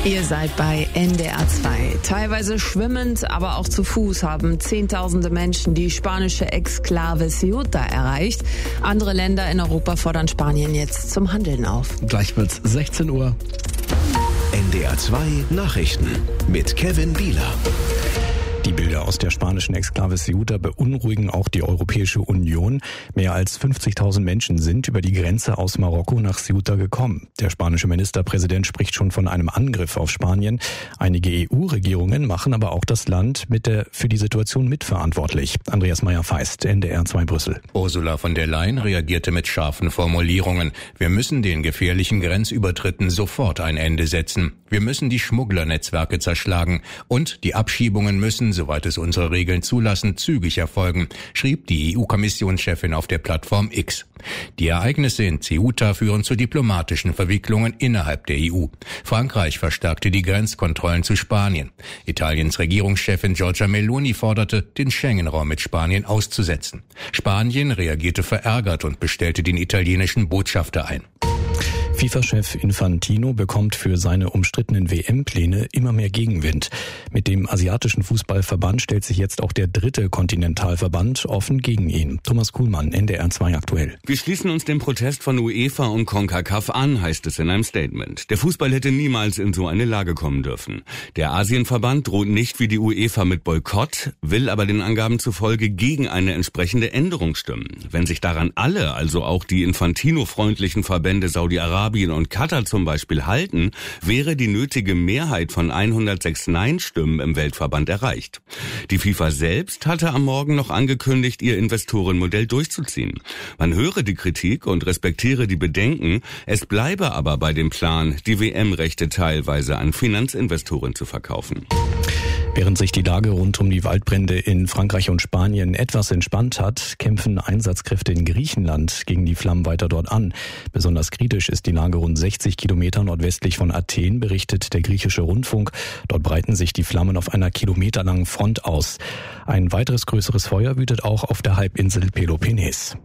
Ihr seid bei NDR 2. Teilweise schwimmend, aber auch zu Fuß haben Zehntausende Menschen die spanische Exklave Ceuta erreicht. Andere Länder in Europa fordern Spanien jetzt zum Handeln auf. Gleich wird's 16 Uhr. NDR 2 Nachrichten mit Kevin Bieler. Die Bilder aus der spanischen Exklave Ceuta beunruhigen auch die Europäische Union. Mehr als 50.000 Menschen sind über die Grenze aus Marokko nach Ceuta gekommen. Der spanische Ministerpräsident spricht schon von einem Angriff auf Spanien. Einige EU-Regierungen machen aber auch das Land für die Situation mitverantwortlich. Andreas Meyer-Feist, NDR 2 Brüssel. Ursula von der Leyen reagierte mit scharfen Formulierungen. Wir müssen den gefährlichen Grenzübertritten sofort ein Ende setzen. Wir müssen die Schmugglernetzwerke zerschlagen und die Abschiebungen müssen, soweit es unsere Regeln zulassen, zügig erfolgen, schrieb die EU-Kommissionschefin auf der Plattform X. Die Ereignisse in Ceuta führen zu diplomatischen Verwicklungen innerhalb der EU. Frankreich verstärkte die Grenzkontrollen zu Spanien. Italiens Regierungschefin Giorgia Meloni forderte, den Schengen-Raum mit Spanien auszusetzen. Spanien reagierte verärgert und bestellte den italienischen Botschafter ein. FIFA-Chef Infantino bekommt für seine umstrittenen WM-Pläne immer mehr Gegenwind. Mit dem asiatischen Fußballverband stellt sich jetzt auch der dritte Kontinentalverband offen gegen ihn. Thomas Kuhlmann, NDR 2 aktuell. Wir schließen uns dem Protest von UEFA und CONCACAF an, heißt es in einem Statement. Der Fußball hätte niemals in so eine Lage kommen dürfen. Der Asienverband droht nicht wie die UEFA mit Boykott, will aber den Angaben zufolge gegen eine entsprechende Änderung stimmen. Wenn sich daran alle, also auch die Infantino-freundlichen Verbände Saudi-Arabien und Katar zum Beispiel halten, wäre die nötige Mehrheit von 106 Nein-Stimmen im Weltverband erreicht. Die FIFA selbst hatte am Morgen noch angekündigt, ihr Investorenmodell durchzuziehen. Man höre die Kritik und respektiere die Bedenken, es bleibe aber bei dem Plan, die WM-Rechte teilweise an Finanzinvestoren zu verkaufen. Während sich die Lage rund um die Waldbrände in Frankreich und Spanien etwas entspannt hat, kämpfen Einsatzkräfte in Griechenland gegen die Flammen weiter dort an. Besonders kritisch ist die Lage rund 60 Kilometer nordwestlich von Athen, berichtet der griechische Rundfunk. Dort breiten sich die Flammen auf einer kilometerlangen Front aus. Ein weiteres größeres Feuer wütet auch auf der Halbinsel Peloponnes.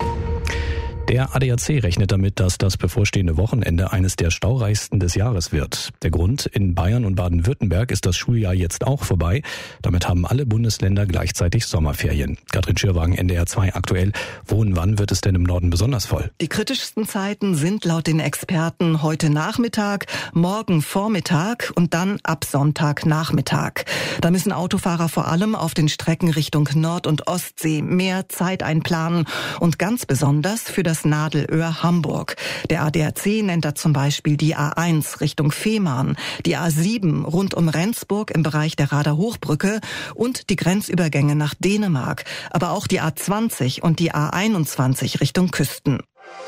Der ADAC rechnet damit, dass das bevorstehende Wochenende eines der staureichsten des Jahres wird. Der Grund: in Bayern und Baden-Württemberg ist das Schuljahr jetzt auch vorbei. Damit haben alle Bundesländer gleichzeitig Sommerferien. Katrin Schirwagen, NDR 2 aktuell. Wo und wann wird es denn im Norden besonders voll? Die kritischsten Zeiten sind laut den Experten heute Nachmittag, morgen Vormittag und dann ab Sonntagnachmittag. Da müssen Autofahrer vor allem auf den Strecken Richtung Nord- und Ostsee mehr Zeit einplanen und ganz besonders für das Nadelöhr Hamburg. Der ADAC nennt da zum Beispiel die A1 Richtung Fehmarn, die A7 rund um Rendsburg im Bereich der Rader Hochbrücke und die Grenzübergänge nach Dänemark, aber auch die A20 und die A21 Richtung Küsten.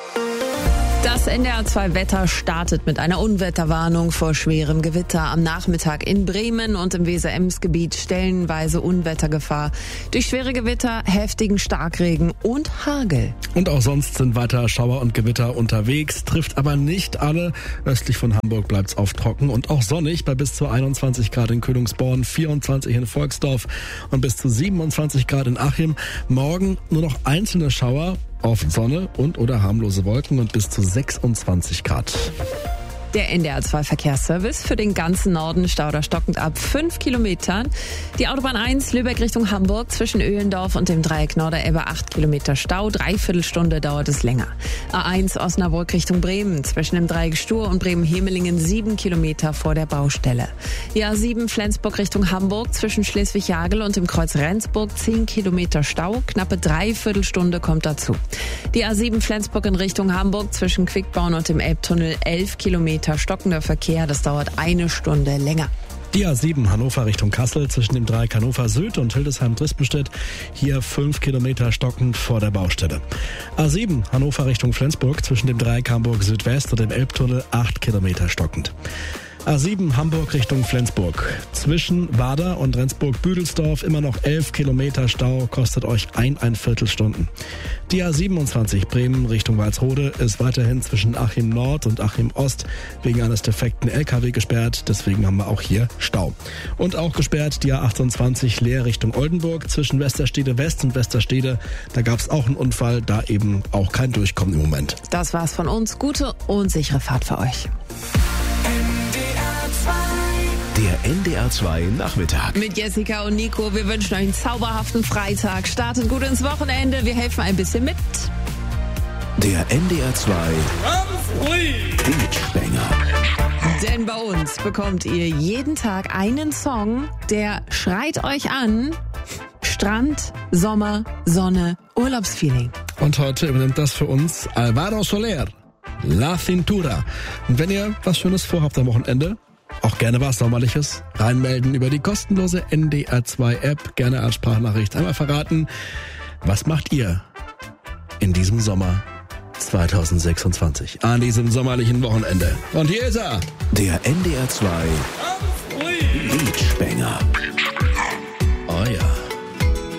Das NDR 2 Wetter startet mit einer Unwetterwarnung vor schwerem Gewitter. Am Nachmittag in Bremen und im Weser-Ems-Gebiet stellenweise Unwettergefahr. Durch schwere Gewitter, heftigen Starkregen und Hagel. Und auch sonst sind weiter Schauer und Gewitter unterwegs, trifft aber nicht alle. Östlich von Hamburg bleibt's oft trocken und auch sonnig bei bis zu 21 Grad in Königsborn, 24 in Volksdorf und bis zu 27 Grad in Achim. Morgen nur noch einzelne Schauer, oft Sonne und oder harmlose Wolken und bis zu 26 Grad. Der NDR 2 Verkehrsservice für den ganzen Norden stauderstockend ab 5 Kilometern. Die Autobahn 1 Lübeck Richtung Hamburg zwischen Öhlendorf und dem Dreieck Norderelbe 8 Kilometer Stau. 3/4 Stunde dauert es länger. A1 Osnabrück Richtung Bremen zwischen dem Dreieck Stur und Bremen-Hemelingen 7 Kilometer vor der Baustelle. Die A7 Flensburg Richtung Hamburg zwischen Schleswig-Jagel und dem Kreuz Rendsburg 10 Kilometer Stau. Knappe 3/4 Stunde kommt dazu. Die A7 Flensburg in Richtung Hamburg zwischen Quickborn und dem Elbtunnel 11 Kilometer stockender Verkehr, das dauert 1 Stunde länger. Die A7 Hannover Richtung Kassel zwischen dem Dreieck Hannover Süd und Hildesheim-Drispenstedt. Hier 5 Kilometer stockend vor der Baustelle. A7 Hannover Richtung Flensburg zwischen dem Dreieck Hamburg Südwest und dem Elbtunnel 8 Kilometer stockend. A7 Hamburg Richtung Flensburg. Zwischen Wader und Rendsburg-Büdelsdorf immer noch 11 Kilometer Stau, kostet euch 1,25 Stunden. Die A27 Bremen Richtung Walsrode ist weiterhin zwischen Achim Nord und Achim Ost wegen eines defekten LKW gesperrt, deswegen haben wir auch hier Stau. Und auch gesperrt die A28 Leer Richtung Oldenburg zwischen Westerstede West und Westerstede. Da gab es auch einen Unfall, da eben auch kein Durchkommen im Moment. Das war's von uns. Gute und sichere Fahrt für euch. NDR 2 NDR2 Nachmittag. Mit Jessica und Nico. Wir wünschen euch einen zauberhaften Freitag. Startet gut ins Wochenende. Wir helfen ein bisschen mit. Der NDR2 Beachbanger. Denn bei uns bekommt ihr jeden Tag einen Song, der schreit euch an. Strand, Sommer, Sonne, Urlaubsfeeling. Und heute übernimmt das für uns Alvaro Soler, La Cintura. Und wenn ihr was Schönes vorhabt am Wochenende, auch gerne was Sommerliches, reinmelden über die kostenlose NDR2-App, gerne als Sprachnachricht. Einmal verraten, was macht ihr in diesem Sommer 2026, an diesem sommerlichen Wochenende? Und hier ist er, der NDR2 Beachbanger. Oh ja.